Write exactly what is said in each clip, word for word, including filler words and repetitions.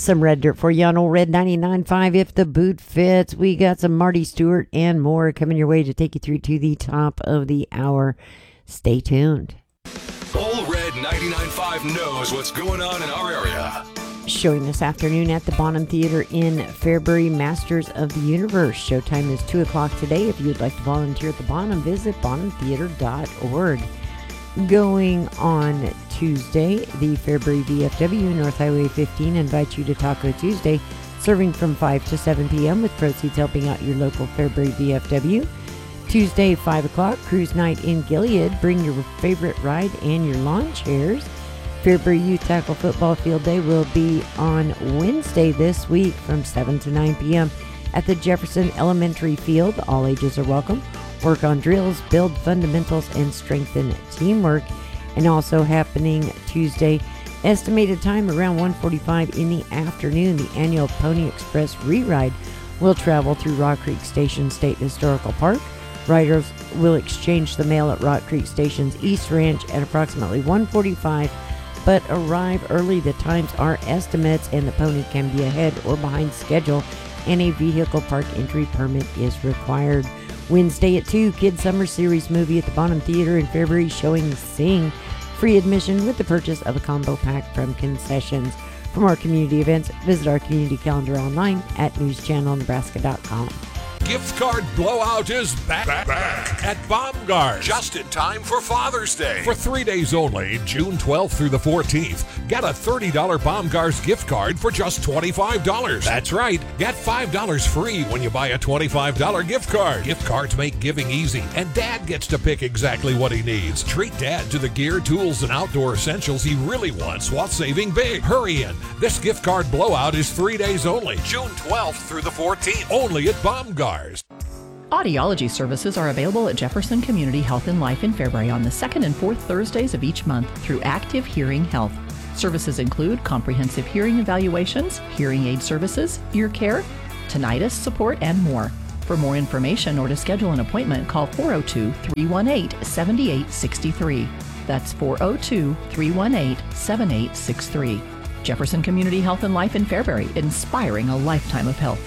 Some red dirt for you on Old Red ninety-nine point five if the boot fits. We got some Marty Stewart and more coming your way to take you through to the top of the hour. Stay tuned. Old Red ninety-nine point five knows what's going on in our area. Showing this afternoon at the Bonham Theater in Fairbury, Masters of the Universe. Showtime is two o'clock today. If you'd like to volunteer at the Bonham, visit bonham theater dot org. Going on Tuesday, the Fairbury V F W North Highway fifteen invites you to Taco Tuesday, serving from five to seven p.m. with proceeds helping out your local Fairbury V F W. Tuesday, five o'clock, Cruise Night in Gilead. Bring your favorite ride and your lawn chairs. Fairbury Youth Tackle Football Field Day will be on Wednesday this week from seven to nine p.m. at the Jefferson Elementary Field. All ages are welcome. Work on drills, build fundamentals, and strengthen teamwork. And also happening Tuesday, estimated time around one forty-five in the afternoon, the annual Pony Express Re-Ride will travel through Rock Creek Station State Historical Park. Riders will exchange the mail at Rock Creek Station's East Ranch at approximately one forty-five, but arrive early. The times are estimates, and the pony can be ahead or behind schedule, and a vehicle park entry permit is required. Wednesday at two, Kids Summer Series movie at the Bonham Theater in Fairbury showing Sing. Free admission with the purchase of a combo pack from concessions. For more community events, visit our community calendar online at news channel nebraska dot com. Gift card blowout is back, back, back at Baumgars. Just in time for Father's Day. For three days only, June twelfth through the fourteenth, get a thirty dollars Baumgars gift card for just twenty-five dollars. That's right, get five dollars free when you buy a twenty-five dollars gift card. Gift cards make giving easy, and Dad gets to pick exactly what he needs. Treat Dad to the gear, tools, and outdoor essentials he really wants while saving big. Hurry in. This gift card blowout is three days only. June twelfth through the fourteenth. Only at Baumgars. Audiology services are available at Jefferson Community Health and Life in Fairbury on the second and fourth Thursdays of each month through Active Hearing Health. Services include comprehensive hearing evaluations, hearing aid services, ear care, tinnitus support, and more. For more information or to schedule an appointment, call four oh two, three one eight, seven eight six three. That's four oh two, three one eight, seven eight six three. Jefferson Community Health and Life in Fairbury, inspiring a lifetime of health.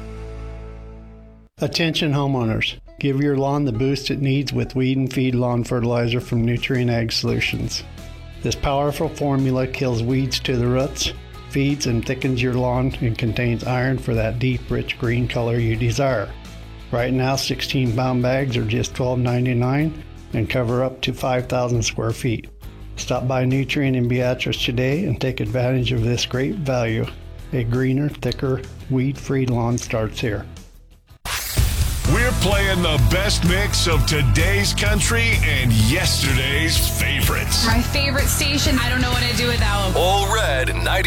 Attention homeowners, give your lawn the boost it needs with Weed and Feed lawn fertilizer from Nutrien Ag Solutions. This powerful formula kills weeds to the roots, feeds and thickens your lawn, and contains iron for that deep, rich green color you desire. Right now, sixteen pound bags are just twelve ninety-nine and cover up to five thousand square feet. Stop by Nutrien in Beatrice today and take advantage of this great value. A greener, thicker, weed-free lawn starts here. We're playing the best mix of today's country and yesterday's favorites. My favorite station. I don't know what I'd do without them. Old Red ninety.